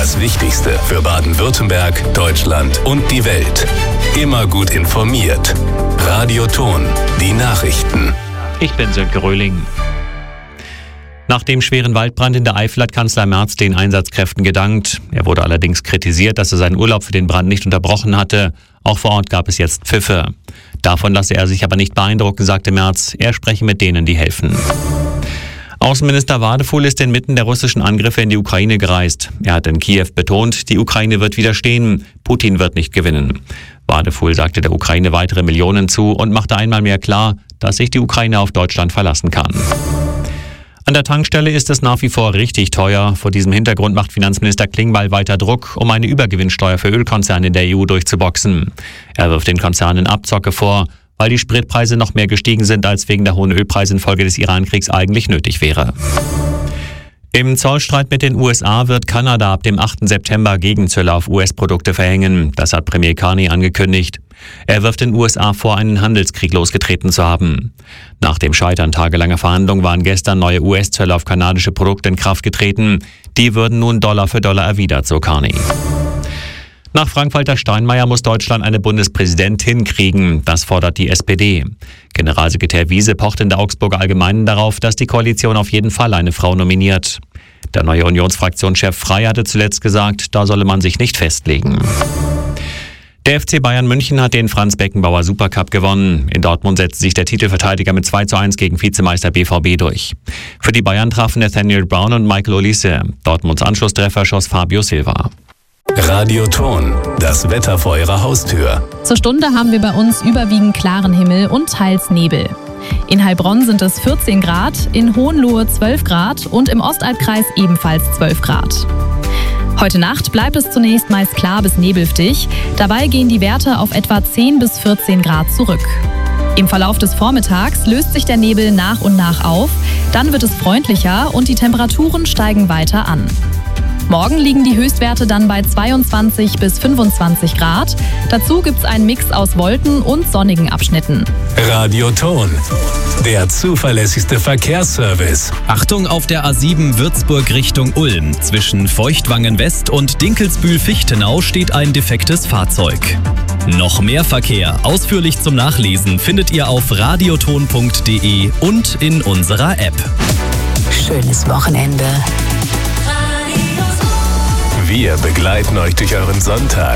Das Wichtigste für Baden-Württemberg, Deutschland und die Welt. Immer gut informiert. Radio Thon, die Nachrichten. Ich bin Sönke Röhling. Nach dem schweren Waldbrand in der Eifel hat Kanzler Merz den Einsatzkräften gedankt. Er wurde allerdings kritisiert, dass er seinen Urlaub für den Brand nicht unterbrochen hatte. Auch vor Ort gab es jetzt Pfiffe. Davon lasse er sich aber nicht beeindrucken, sagte Merz. Er spreche mit denen, die helfen. Außenminister Wadefuhl ist inmitten der russischen Angriffe in die Ukraine gereist. Er hat in Kiew betont, die Ukraine wird widerstehen, Putin wird nicht gewinnen. Wadefuhl sagte der Ukraine weitere Millionen zu und machte einmal mehr klar, dass sich die Ukraine auf Deutschland verlassen kann. An der Tankstelle ist es nach wie vor richtig teuer. Vor diesem Hintergrund macht Finanzminister Klingbeil weiter Druck, um eine Übergewinnsteuer für Ölkonzerne in der EU durchzuboxen. Er wirft den Konzernen Abzocke vor, weil die Spritpreise noch mehr gestiegen sind, als wegen der hohen Ölpreise infolge des Irankriegs eigentlich nötig wäre. Im Zollstreit mit den USA wird Kanada ab dem 8. September Gegenzölle auf US-Produkte verhängen. Das hat Premier Carney angekündigt. Er wirft den USA vor, einen Handelskrieg losgetreten zu haben. Nach dem Scheitern tagelanger Verhandlungen waren gestern neue US-Zölle auf kanadische Produkte in Kraft getreten. Die würden nun Dollar für Dollar erwidert, so Carney. Nach Frank-Walter Steinmeier muss Deutschland eine Bundespräsidentin kriegen. Das fordert die SPD. Generalsekretär Wiese pocht in der Augsburger Allgemeinen darauf, dass die Koalition auf jeden Fall eine Frau nominiert. Der neue Unionsfraktionschef Frey hatte zuletzt gesagt, da solle man sich nicht festlegen. Der FC Bayern München hat den Franz-Beckenbauer Supercup gewonnen. In Dortmund setzte sich der Titelverteidiger mit 2:1 gegen Vizemeister BVB durch. Für die Bayern trafen Nathaniel Brown und Michael Olise. Dortmunds Anschlusstreffer schoss Fabio Silva. Radio Thon, das Wetter vor Ihrer Haustür. Zur Stunde haben wir bei uns überwiegend klaren Himmel und teils Nebel. In Heilbronn sind es 14 Grad, in Hohenlohe 12 Grad und im Ostalbkreis ebenfalls 12 Grad. Heute Nacht bleibt es zunächst meist klar bis nebelftig. Dabei gehen die Werte auf etwa 10 bis 14 Grad zurück. Im Verlauf des Vormittags löst sich der Nebel nach und nach auf. Dann wird es freundlicher und die Temperaturen steigen weiter an. Morgen liegen die Höchstwerte dann bei 22 bis 25 Grad. Dazu gibt es einen Mix aus Wolken und sonnigen Abschnitten. Radio Thon, der zuverlässigste Verkehrsservice. Achtung auf der A7 Würzburg Richtung Ulm. Zwischen Feuchtwangen West und Dinkelsbühl-Fichtenau steht ein defektes Fahrzeug. Noch mehr Verkehr, ausführlich zum Nachlesen, findet ihr auf radiothon.de und in unserer App. Schönes Wochenende. Wir begleiten euch durch euren Sonntag.